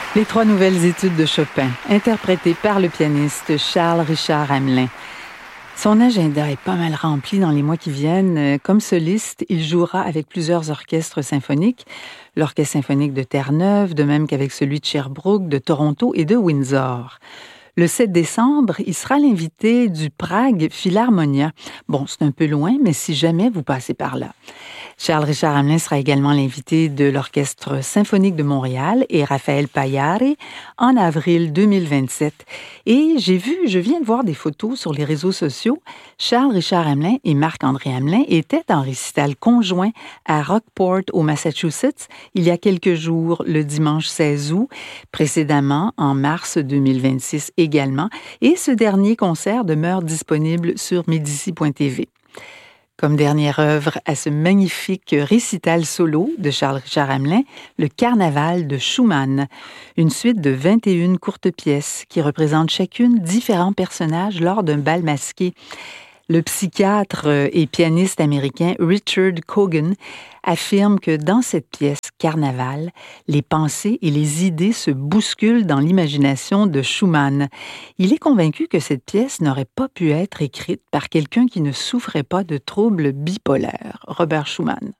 Les 3 nouvelles études de Chopin, interprétées par le pianiste Charles-Richard Hamelin. Son agenda est pas mal rempli dans les mois qui viennent. Comme soliste, il jouera avec plusieurs orchestres symphoniques, l'Orchestre symphonique de Terre-Neuve, de même qu'avec celui de Sherbrooke, de Toronto et de Windsor. Le 7 décembre, il sera l'invité du Prague Philharmonia. Bon, c'est un peu loin, mais si jamais vous passez par là. Charles-Richard Hamelin sera également l'invité de l'Orchestre symphonique de Montréal et Raphaël Paillare en avril 2027. Et je viens de voir des photos sur les réseaux sociaux. Charles-Richard Hamelin et Marc-André Hamelin étaient en récital conjoint à Rockport, au Massachusetts, il y a quelques jours, le dimanche 16 août, précédemment en mars 2026 également. Et ce dernier concert demeure disponible sur Medici.tv. Comme dernière œuvre à ce magnifique récital solo de Charles-Richard Hamelin, le Carnaval de Schumann, une suite de 21 courtes pièces qui représentent chacune différents personnages lors d'un bal masqué. Le psychiatre et pianiste américain Richard Cogan affirme que dans cette pièce Carnaval, les pensées et les idées se bousculent dans l'imagination de Schumann. Il est convaincu que cette pièce n'aurait pas pu être écrite par quelqu'un qui ne souffrait pas de troubles bipolaires, Robert Schumann.